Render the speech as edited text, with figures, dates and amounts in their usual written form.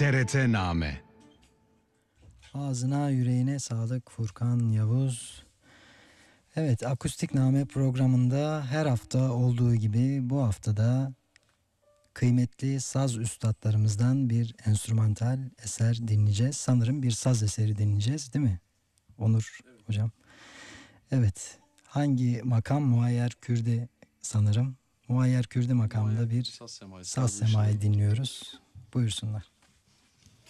TRT-Name. Ağzına yüreğine sağlık Furkan Yavuz. Evet, Akustik Name programında her hafta olduğu gibi bu haftada kıymetli saz üstadlarımızdan bir enstrümantal eser dinleyeceğiz. Sanırım bir saz eseri dinleyeceğiz, değil mi Onur hocam? Evet. Hangi makam? Muayyer Kürdi sanırım. Muayyer Kürdi makamında bir saz semai dinliyoruz. Buyursunlar.